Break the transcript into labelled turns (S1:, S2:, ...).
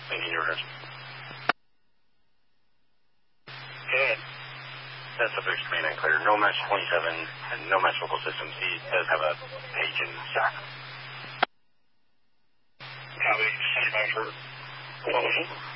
S1: Thinking your orders.
S2: Good.
S1: That's subject command and clear. No mesh 27 and no mesh local systems. He does have a page in stack.
S2: Copy. Stand by for 12.